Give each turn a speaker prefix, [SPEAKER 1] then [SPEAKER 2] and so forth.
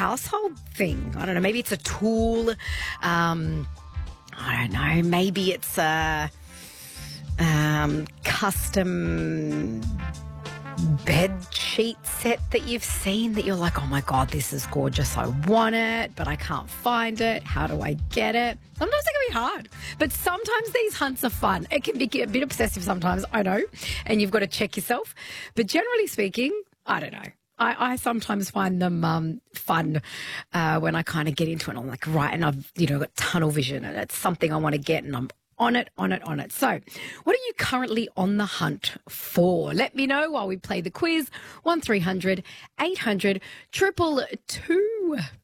[SPEAKER 1] household thing. I don't know. Maybe it's a tool. I don't know. Maybe it's a custom bed sheet set that you've seen that you're like, oh my God, this is gorgeous. I want it, but I can't find it. How do I get it? Sometimes it can be hard, but sometimes these hunts are fun. It can be a bit obsessive sometimes, I know, and you've got to check yourself. But generally speaking, I don't know. I sometimes find them fun when I kind of get into it. I'm like, right, and I've got tunnel vision, and it's something I want to get, and I'm on it. So what are you currently on the hunt for? Let me know while we play the quiz. 1300 800 222.